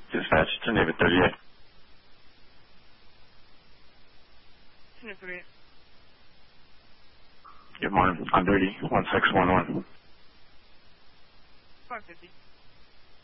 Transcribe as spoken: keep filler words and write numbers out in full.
Dispatch to Navy thirty-eight. Navy thirty-eight. Good morning. On duty, one six one one. five fifty.